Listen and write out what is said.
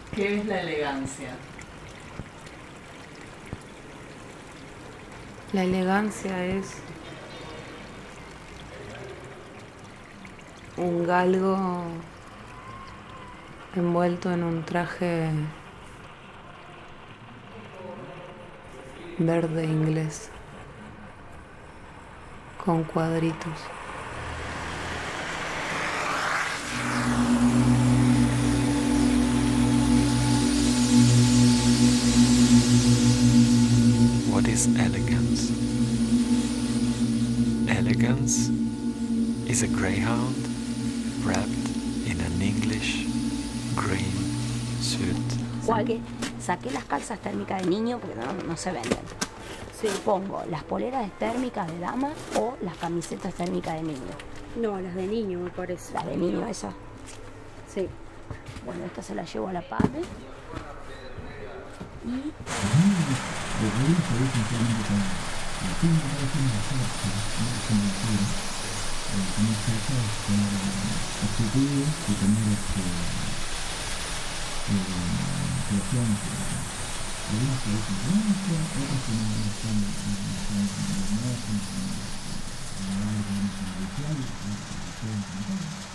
¿Qué es la elegancia? La elegancia es un galgo envuelto en un traje verde inglés con cuadritos. What is elegance? Elegance is a greyhound wrapped in an English green suit. Saqué las calzas térmicas de niño porque no se venden. Sí. Pongo las poleras térmicas de dama o las camisetas térmicas de niño. No, las de niño me parece. Las de niño, esa. Sí. Bueno, esta se la llevo a la padre. Y Gracias.